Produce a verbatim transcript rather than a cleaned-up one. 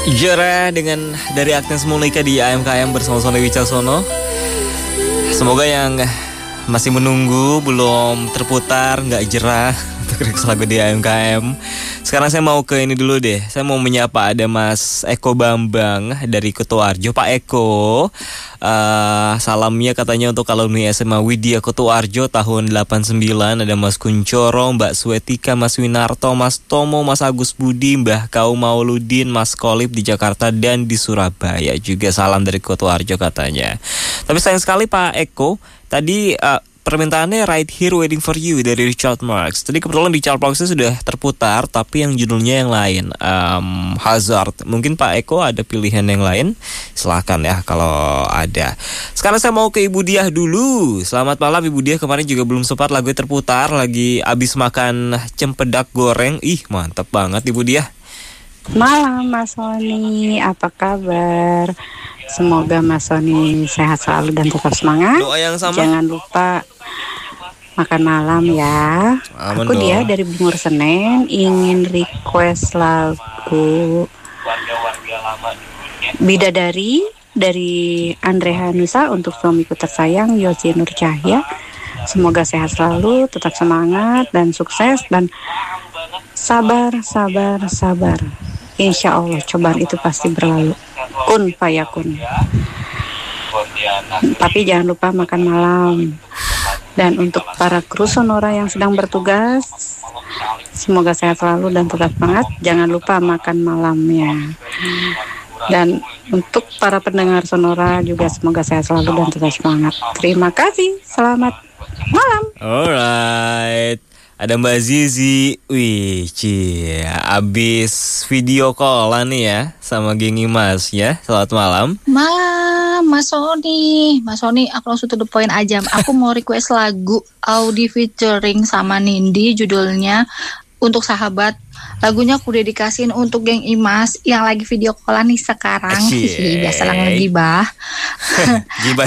Jera dengan dari Agnes Monica di A M K M bersama Sony Wicaksono. Semoga yang masih menunggu belum terputar nggak jerah untuk remix lagu di A M K M. Sekarang saya mau ke ini dulu deh. Saya mau menyapa ada Mas Eko Bambang dari Kutoarjo. Pak Eko, uh, salamnya katanya untuk alumni S M A Widya Kutoarjo tahun delapan sembilan. Ada Mas Kuncoro, Mbak Swetika, Mas Winarto, Mas Tomo, Mas Agus Budi, Mbah Kau Mauludin, Mas Kolip di Jakarta dan di Surabaya. Juga salam dari Kutoarjo katanya. Tapi sayang sekali Pak Eko, tadi uh, permintaannya Right Here Waiting For You dari Richard Marx. Tadi kebetulan di chart boxnya sudah terputar, tapi yang judulnya yang lain, um, Hazard. Mungkin Pak Eko ada pilihan yang lain? Silahkan ya kalau ada. Sekarang saya mau ke Ibu Diah dulu. Selamat malam Ibu Diah, kemarin juga belum sempat lagu terputar. Lagi abis makan cempedak goreng. Ih mantap banget Ibu Diah. Malam Mas Sony, apa kabar? Semoga Mas Sony sehat selalu dan tetap semangat. Doa yang sama. Jangan lupa makan malam ya. Amin. Aku dia dari Bungur Senen ingin request lagu Bidadari dari Andre Hanusa untuk suamiku tersayang Yosi Nur Cahya. Semoga sehat selalu, tetap semangat dan sukses dan sabar, sabar, sabar. Insya Allah cobaan itu pasti berlalu. Kun fayakun. Tapi jangan lupa makan malam. Dan untuk para kru Sonora yang sedang bertugas, semoga sehat selalu dan tetap semangat. Jangan lupa makan malamnya. Dan untuk para pendengar Sonora juga semoga sehat selalu dan tetap semangat. Terima kasih. Selamat malam. Alright. Ada Mbak Zizi. Wih, cie, abis video call nih ya sama geng Mas ya. Selamat malam. Malam, Mas Sony. Mas Sony, aku langsung to the point aja. Aku mau request lagu Audi featuring sama Nindi, judulnya Untuk Sahabat. Lagunya aku dedikasiin untuk geng Imas yang lagi video callan nih sekarang. Biasa lagi bah. Gibah